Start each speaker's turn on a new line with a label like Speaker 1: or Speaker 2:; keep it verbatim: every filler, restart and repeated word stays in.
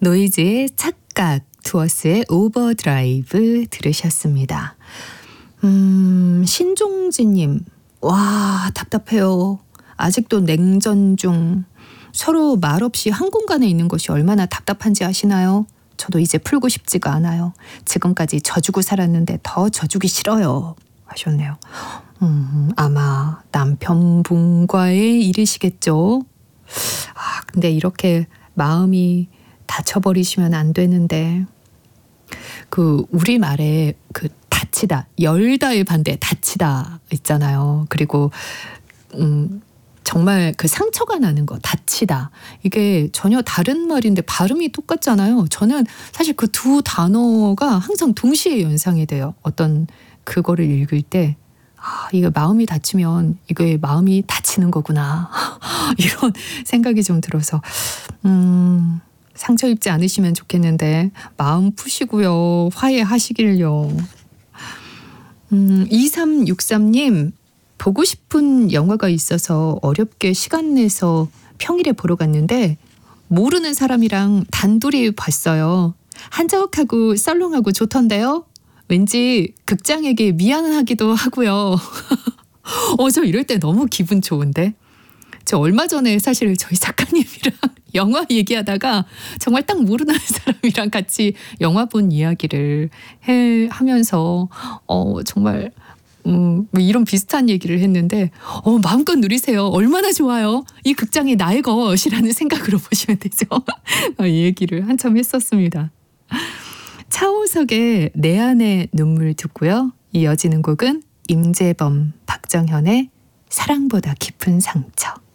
Speaker 1: 노이즈의 착각, 투어스의 오버드라이브 들으셨습니다. 음, 신종진님, 와, 답답해요. 아직도 냉전 중. 서로 말없이 한 공간에 있는 것이 얼마나 답답한지 아시나요? 저도 이제 풀고 싶지가 않아요. 지금까지 져주고 살았는데 더 져주기 싫어요. 하셨네요. 음, 아마 남편분과의 일이시겠죠. 아, 근데 이렇게 마음이 다쳐버리시면 안 되는데, 그 우리말에 그 다치다, 열다의 반대 다치다 있잖아요. 그리고 음 정말 그 상처가 나는 거, 다치다. 이게 전혀 다른 말인데 발음이 똑같잖아요. 저는 사실 그 두 단어가 항상 동시에 연상이 돼요. 어떤 그거를 읽을 때, 아, 이거 마음이 다치면 이게 마음이 다치는 거구나. 이런 생각이 좀 들어서, 음, 상처 입지 않으시면 좋겠는데 마음 푸시고요. 화해하시길요. 음, 이삼육삼님, 보고 싶은 영화가 있어서 어렵게 시간 내서 평일에 보러 갔는데 모르는 사람이랑 단둘이 봤어요. 한적하고 썰렁하고 좋던데요. 왠지 극장에게 미안하기도 하고요. 어, 저 이럴 때 너무 기분 좋은데. 저 얼마 전에 사실 저희 작가님이랑 영화 얘기하다가 정말 딱 모르는 사람이랑 같이 영화 본 이야기를 해 하면서 어 정말 음, 뭐 이런 비슷한 얘기를 했는데, 어, 마음껏 누리세요. 얼마나 좋아요. 이 극장이 나의 것이라는 생각으로 보시면 되죠. 이 얘기를 한참 했었습니다. 차오석의 내 안의 눈물 듣고요. 이어지는 곡은 임재범, 박정현의 사랑보다 깊은 상처.